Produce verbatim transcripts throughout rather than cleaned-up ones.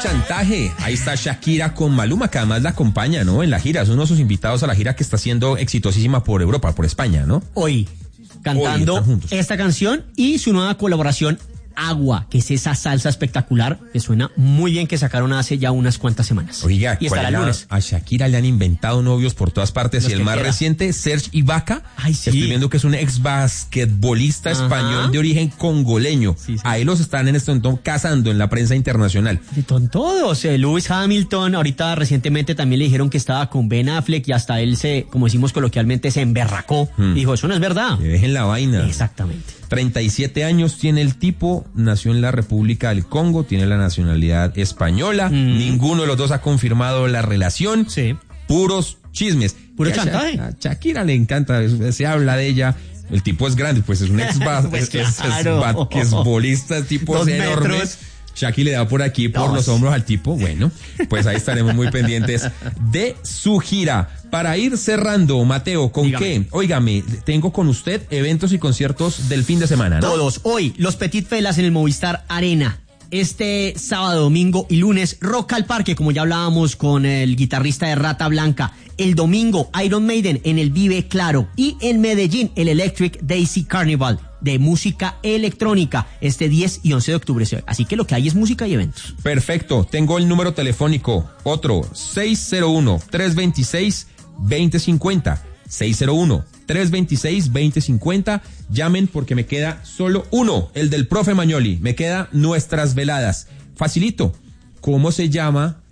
chantaje. Ahí está Shakira con Maluma, que además la acompaña, ¿no? En la gira, es uno de sus invitados a la gira que está siendo exitosísima por Europa, por España, ¿no? Hoy, cantando Hoy esta canción y su nueva colaboración Agua, que es esa salsa espectacular que suena muy bien, que sacaron hace ya unas cuantas semanas. Oiga, y estará el lunes. A Shakira le han inventado novios por todas partes. Los y el más quiera. reciente, Serge Ibaka. Ay, sí. Estoy viendo que es un ex basquetbolista Ajá. español de origen congoleño. Sí, sí. Ahí los están en este momento casando en la prensa internacional. De todos. Eh, Lewis Hamilton, ahorita recientemente también le dijeron que estaba con Ben Affleck y hasta él se, como decimos coloquialmente, se emberracó. Hmm. Dijo, eso no es verdad. Que dejen la vaina. Exactamente. treinta y siete años tiene el tipo, nació en la República del Congo, tiene la nacionalidad española, mm. ninguno de los dos ha confirmado la relación, sí. puros chismes. Puro chantaje. A Shakira le encanta, se habla de ella, el tipo es grande, pues es un ex pues claro. basquetbolista, tipos enormes. Shakira le da por aquí, por Dos. los hombros al tipo. Bueno, pues ahí estaremos muy pendientes de su gira. Para ir cerrando, Mateo, ¿con Dígame. qué? Óigame, tengo con usted eventos y conciertos del fin de semana, ¿no? Todos. Hoy, los Petit Felas en el Movistar Arena. Este sábado, domingo y lunes, Rock al Parque, como ya hablábamos con el guitarrista de Rata Blanca. El domingo, Iron Maiden en el Vive Claro. Y en Medellín, el Electric Daisy Carnival de música electrónica, este diez y once de octubre. Así que lo que hay es música y eventos. Perfecto. Tengo el número telefónico. Otro, seis cero uno, tres dos seis, dos cero cinco cero. seis cero uno, tres dos seis, dos cero cinco cero. Llamen porque me queda solo uno, el del profe Magnoli. Me queda Nuestras Veladas. Facilito. ¿Cómo se llama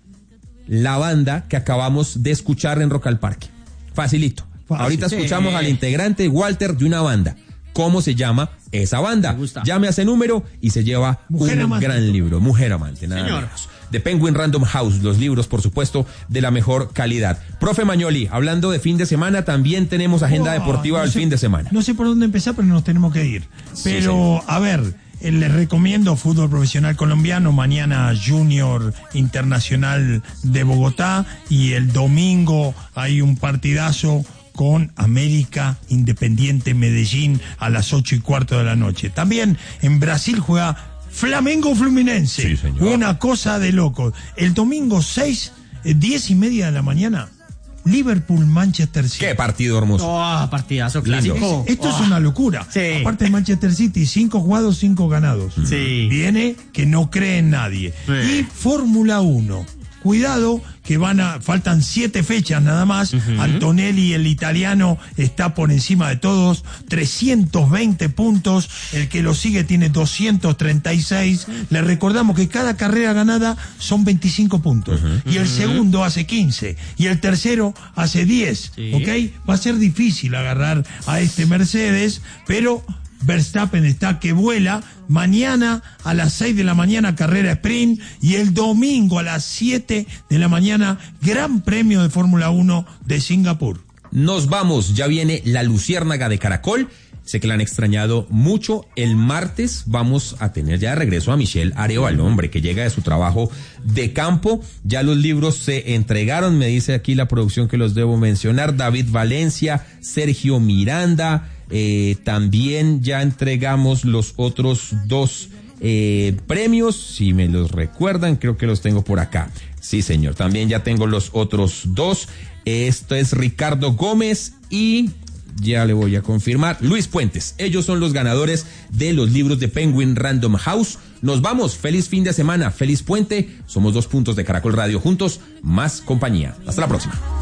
la banda que acabamos de escuchar en Rock al Parque? Facilito. Fácil. Ahorita escuchamos sí. al integrante Walter de una banda. ¿Cómo se llama esa banda? Llame a ese número y se lleva Mujer un amante. gran libro. Mujer Amante, nada Señor. menos. De Penguin Random House, los libros, por supuesto, de la mejor calidad. Profe Magnoli, hablando de fin de semana, también tenemos agenda oh, deportiva no el sé, fin de semana. No sé por dónde empezar, pero nos tenemos que ir. Pero, sí, a ver, eh, les recomiendo fútbol profesional colombiano, mañana Junior Internacional de Bogotá y el domingo hay un partidazo con América Independiente Medellín a las ocho y cuarto de la noche. También en Brasil juega Flamengo Fluminense. Sí, señor. Una cosa de loco. El domingo seis, diez y media de la mañana, Liverpool Manchester City. Qué partido hermoso. Oh, partidazo clásico. Es, esto oh. es una locura. Sí. Aparte de Manchester City, cinco jugados, cinco ganados. Sí. Viene que no cree en nadie. Sí. Y Fórmula uno. Cuidado que van a faltan siete fechas nada más. Uh-huh. Antonelli, el italiano, está por encima de todos, trescientos veinte puntos. El que lo sigue tiene doscientos treinta y seis. Le recordamos que cada carrera ganada son veinticinco puntos. Uh-huh. Y el segundo hace quince. Y el tercero hace diez. Sí. ¿Ok? Va a ser difícil agarrar a este Mercedes, pero Verstappen está que vuela. Mañana a las seis de la mañana carrera sprint y el domingo a las siete de la mañana Gran Premio de Fórmula uno de Singapur. Nos vamos, ya viene la Luciérnaga de Caracol. Sé que la han extrañado mucho. El martes vamos a tener ya de regreso a Michelle Arévalo, hombre, que llega de su trabajo de campo. Ya los libros se entregaron, me dice aquí la producción que los debo mencionar. David Valencia, Sergio Miranda. Eh, también ya entregamos los otros dos eh, premios, si me los recuerdan, creo que los tengo por acá. Sí, señor, también ya tengo los otros dos. Esto es Ricardo Gómez y ya le voy a confirmar, Luis Puentes. Ellos son los ganadores de los libros de Penguin Random House. Nos vamos, feliz fin de semana, feliz puente. Somos Dos Puntos de Caracol Radio, juntos, más compañía. Hasta la próxima.